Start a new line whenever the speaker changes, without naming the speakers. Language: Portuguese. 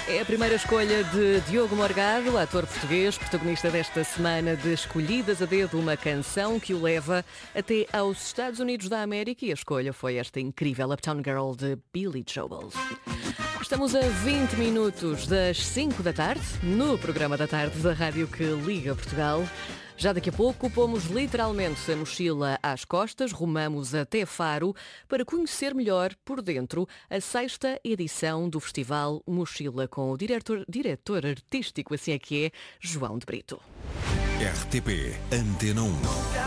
É a primeira escolha de Diogo Morgado, ator português, protagonista desta semana de Escolhidas a Dedo, uma canção que o leva até aos Estados Unidos da América, e a escolha foi esta incrível Uptown Girl de Billy Joel. Estamos a 20 minutos das 5 da tarde, no programa da tarde da rádio que liga Portugal. Já daqui a pouco pomos literalmente a mochila às costas, rumamos até Faro para conhecer melhor por dentro a 6ª edição do Festival Mochila, com o diretor artístico, assim é que é, João de Brito.
RTP Antena 1.